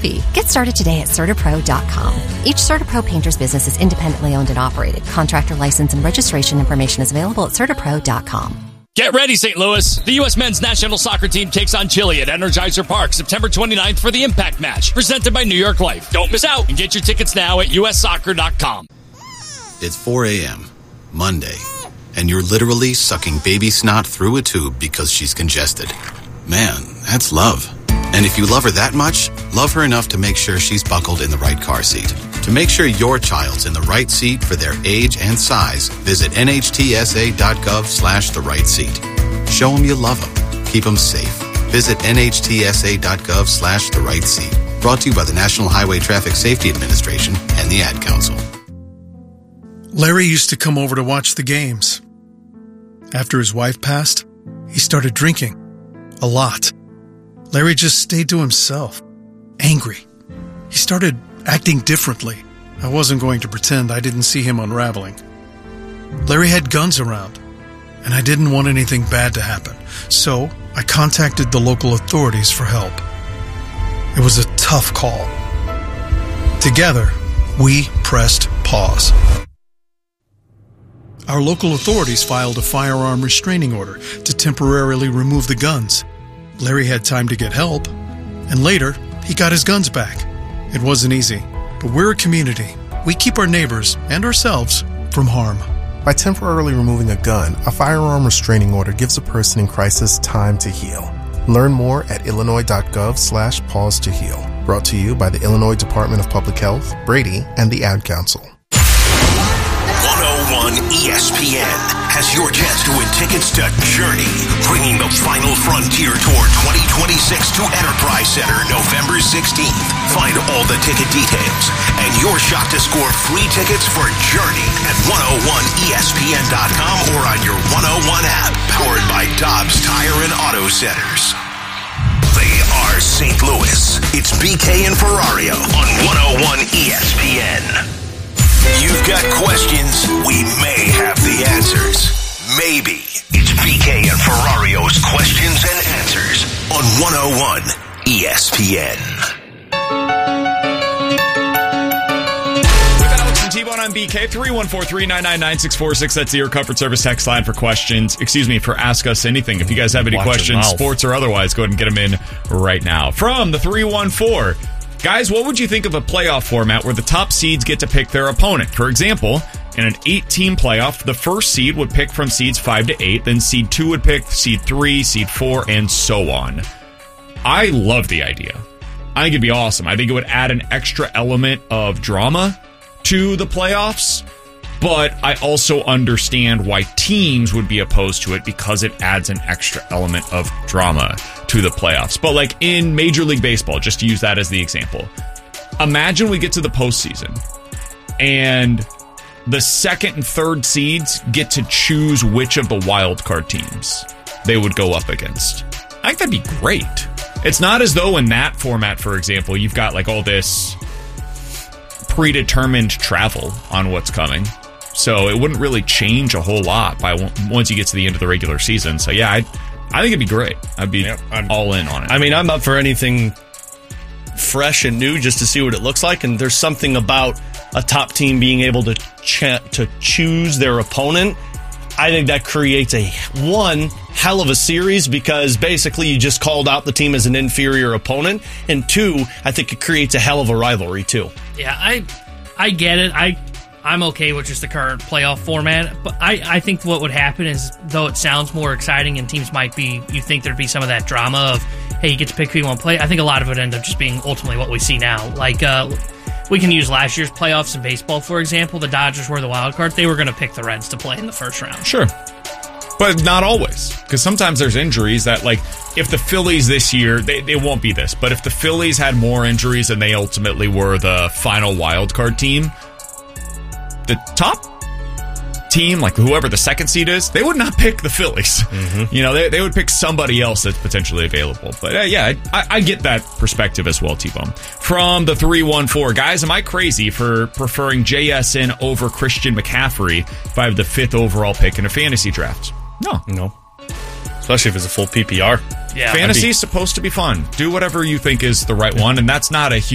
fee. Get started today at CertaPro.com. Each CertaPro painter's business is independently owned and operated. Contractor license and registration information is available at CertaPro.com. Get ready, St. Louis. The U.S. men's national soccer team takes on Chile at Energizer Park September 29th for the Impact Match, presented by New York Life. Don't miss out and get your tickets now at ussoccer.com. It's 4 a.m., Monday, and you're literally sucking baby snot through a tube because she's congested. Man, that's love. And if you love her that much, love her enough to make sure she's buckled in the right car seat. To make sure your child's in the right seat for their age and size, visit nhtsa.gov/the right seat. Show them you love them. Keep them safe. Visit nhtsa.gov/the right seat. Brought to you by the National Highway Traffic Safety Administration and the Ad Council. Larry used to come over to watch the games. After his wife passed, he started drinking. A lot. Larry just stayed to himself. Angry. He started acting differently. I wasn't going to pretend I didn't see him unraveling. Larry had guns around, and I didn't want anything bad to happen. So I contacted the local authorities for help. It was a tough call. Together, we pressed pause. Our local authorities filed a firearm restraining order to temporarily remove the guns. Larry had time to get help, and later, he got his guns back. It wasn't easy, but we're a community. We keep our neighbors and ourselves from harm. By temporarily removing a gun, a firearm restraining order gives a person in crisis time to heal. Learn more at illinois.gov/pause to heal. Brought to you by the Illinois Department of Public Health, Brady, and the Ad Council. 101 ESPN has your chance to win tickets to Journey, bringing the final frontier tour 2026 to Enterprise Center November 16th. Find all the ticket details and your shot to score free tickets for Journey at 101ESPN.com or on your 101 app, powered by Dobbs Tire and Auto Centers. They are St. Louis. It's BK and Ferrario on 101 ESPN. You've got questions, we may have the answers. Maybe. It's BK and Ferrario's Questions and Answers on 101 ESPN. With Alex and T-Bone on BK, 314-399-9646. That's the Air Comfort Service text line for questions. For Ask Us Anything. If you guys have any questions, sports or otherwise, go ahead and get them in right now. From the 314... Guys, what would you think of a playoff format where the top seeds get to pick their opponent? For example, in an 8-team playoff, the first seed would pick from seeds 5 to 8, then seed 2 would pick seed 3, seed 4, and so on. I love the idea. I think it'd be awesome. I think it would add an extra element of drama to the playoffs, but I also understand why teams would be opposed to it because it adds an extra element of drama to the playoffs. But like in Major League Baseball, just to use that as the example, imagine we get to the postseason and the second and third seeds get to choose which of the wild card teams they would go up against. I think that'd be great. It's not as though in that format, for example, you've got like all this predetermined travel on what's coming. So it wouldn't really change a whole lot by once you get to the end of the regular season. So yeah, I think it'd be great. I'd be all in on it. I mean, I'm up for anything fresh and new just to see what it looks like. And there's something about a top team being able to choose their opponent. I think that creates a one hell of a series because basically you just called out the team as an inferior opponent. And two, I think it creates a hell of a rivalry too. Yeah, I get it. I'm okay with just the current playoff format, but I think what would happen is, though it sounds more exciting and teams might be, you think there'd be some of that drama of, hey, you get to pick who you want to play. I think a lot of it would end up just being ultimately what we see now. Like, we can use last year's playoffs in baseball, for example. The Dodgers were the wild card. They were going to pick the Reds to play in the first round. Sure. But not always, because sometimes there's injuries that, like, if the Phillies this year, they won't be this, but if the Phillies had more injuries and they ultimately were the final wild card team, the top team, like whoever the second seed is, they would not pick the Phillies. Mm-hmm. You know, they would pick somebody else that's potentially available. But yeah, I get that perspective as well, T-Bone. From the 314, guys, am I crazy for preferring JSN over Christian McCaffrey if I have the 5th overall pick in a fantasy draft? No. Especially if it's a full PPR. Yeah, fantasy is supposed to be fun. Do whatever you think is the right one, and that's not a huge